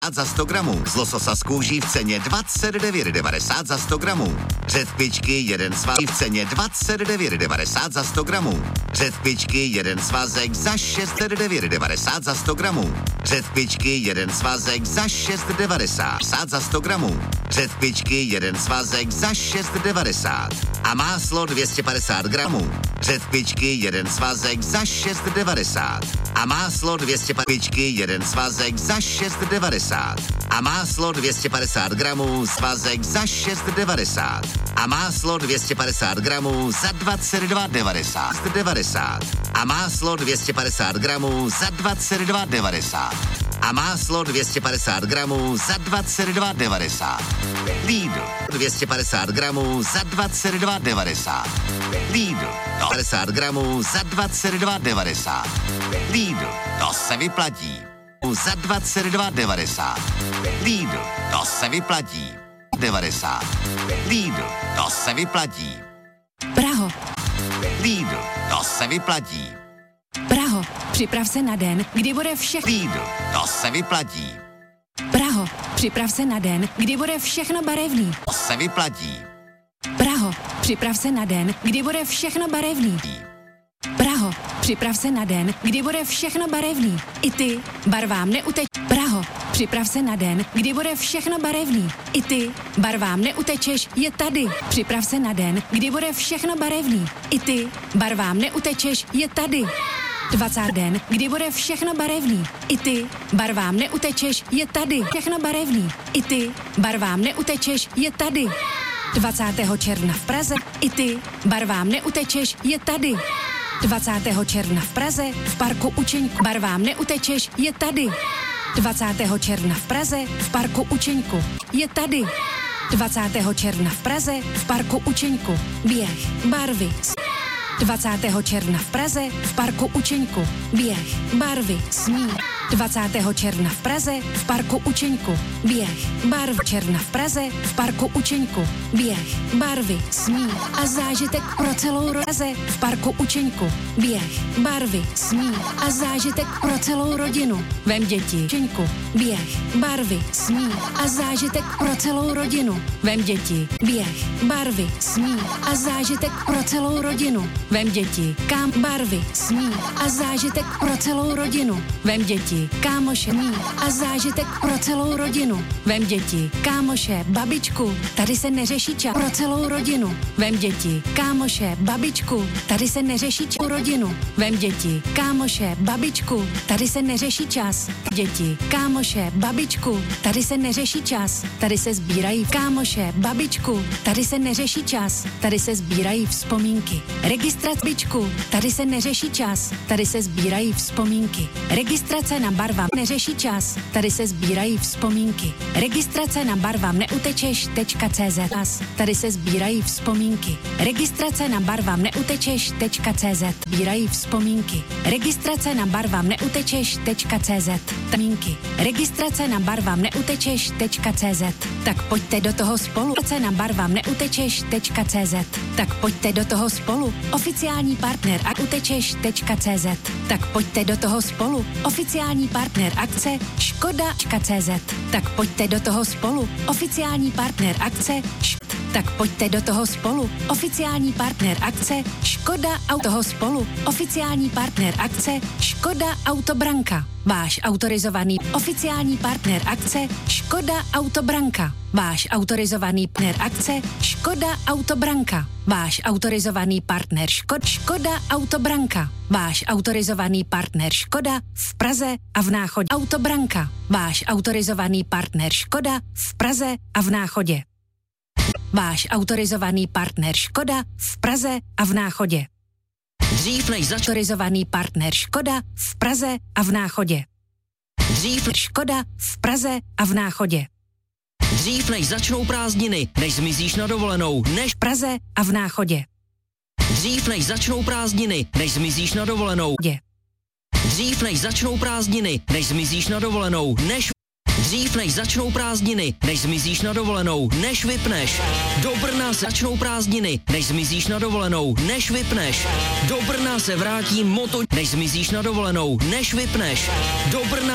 za 100 gramů. Z lososa z kůží v ceně 29,90 za 100 gramů. Řetpičky 1 svazek v ceně 29,90 za 100 gramů. Řetpičky 1 svazek za 6,90 za 100 gramů. Řetpičky 1 svazek za 6,90 za 100 gramů. Řetpičky 1 svazek za 6,90. A máslo 250 gramů. Řetpičky 1 svazek za 6,90. A máslo 250 1 svazek za 6,90. A máslo 250 gramů, svazek za 6,90. A máslo 250 gramů za 22,90. A máslo 250 gramů za 22,90. A máslo 250 gramů za 22,90. Lidl 250 gramů za 22,90. Lidl 50 gramů za 22,90. Lidl, to se vyplatí. Za 22,90. Lidl, to se vyplatí. 90. Lidl, to se vyplatí. Praho. Lidl, to se vyplatí. Praho, připrav se na den, kdy bude všechno. Lidl, to se vyplatí. Praho, připrav se na den, kdy bude všechno barevný. To se vyplatí. Praho, připrav se na den, kdy bude všechno barevný. Praho, připrav se na den, kdy bude všechno barevný. I ty, barvám neuteč. Praho, připrav se na den, kdy bude všechno barevný. I ty, barvám neutečeš, je tady. Připrav se na den, kdy bude všechno barevný. I ty, barvám neutečeš, je tady. 20. den, kdy bude všechno barevný. I ty, barvám neutečeš, je tady. Všechno barevný. I ty, barvám neutečeš, je tady. 20. června v Praze. I ty, barvám neutečeš, je tady. 20. června v Praze, v parku Učeňku. Barvám neutečeš, je tady. 20. června v Praze, v parku Učeňku. Je tady. 20. června v Praze, v parku Učeňku. Běh, barvy. 20. června v Praze, v parku Učeňku. Běh, barvy, smích. 20. června v Praze, v parku Učeňku. Běh, barvy. Června v Praze, v parku Učeňku. Běh, barvy, smích a zážitek pro celou Praze, v parku Učeňku. Běh, barvy, smích a zážitek pro celou rodinu. Vem děti. Učeňku. Běh, barvy, smích a zážitek pro celou rodinu. Vem děti. Běh, barvy, smích a zážitek pro celou rodinu. Vem děti. Kam barvy, smích a zážitek pro celou rodinu. Vem děti. Kámoše, a zážitek pro celou rodinu. Vem děti, kámoše, babičku, tady se neřeší čas pro celou rodinu. Vem děti, kámoše, babičku, tady se neřeší čas pro rodinu. Vem děti, kámoše, babičku, tady se neřeší čas. Děti, kámoše, babičku, tady se neřeší čas. Tady se sbírají kámoše, babičku, tady se neřeší čas. Tady se sbírají vzpomínky. Registrace bičku, tady se neřeší čas. Tady se sbírají vzpomínky. Registrace na barvám neřeší čas. Tady se sbírají vzpomínky. Registrace na barvám neutečeš.cz. Tady se sbírají vzpomínky. Registrace na barvám neutečeš.cz. Sbírají vzpomínky. Registrace na barvám neutečeš.cz. Tamínky. Registrace na barvám neutečeš.cz. Tak pojďte do toho spolu. Registrace na barvám neutečeš.cz. Tak pojďte do toho spolu. Oficiální partner a utečeš.cz. Tak pojďte do toho spolu. Oficiální partner akce Škoda.cz. Tak pojďte do toho spolu. Oficiální partner akce Tak pojďte do toho spolu. Oficiální partner akce Škoda Auto spolu. Oficiální partner akce Škoda Autobranka. Váš autorizovaný oficiální partner akce Škoda Autobranka. Váš autorizovaný partner akce Škoda Autobranka. Váš autorizovaný partner Škoda Autobranka. Váš autorizovaný partner Škoda v Praze a v Náchodě. Autobranka. Váš autorizovaný partner Škoda v Praze a v Náchodě. Váš autorizovaný partner Škoda v Praze a v Náchodě. Dřív než autorizovaný partner Škoda v Praze a v Náchodě. Dřív Škoda v Praze a v Náchodě. Dřív než začnou prázdniny, než zmizíš na dovolenou, než v Praze a v Náchodě. Dřív než začnou prázdniny, než zmizíš na dovolenou. Dřív než začnou prázdniny, než zmizíš na dovolenou, než Dřív než začnou prázdniny, než zmizíš na dovolenou, než vypneš. Do Brna se začnou prázdniny, než zmizíš na dovolenou, než vypneš. Do Brna se vrátí moto, než zmizíš na dovolenou, než vypneš. Do Brna